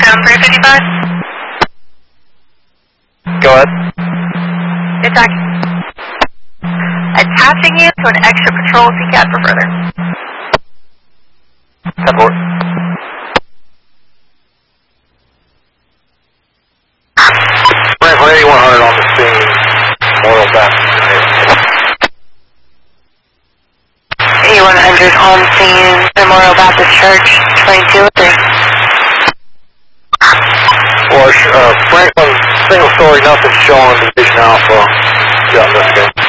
ground 355. Go ahead. Attack. Attaching you to an extra patrol CCAT for further. 10-4. Franklin 8100 on the scene. Memorial Baptist. 8100 on scene, Memorial Baptist Church, 2203. Or Franklin, single story, nothing showing Division Alpha. Yeah, investigate.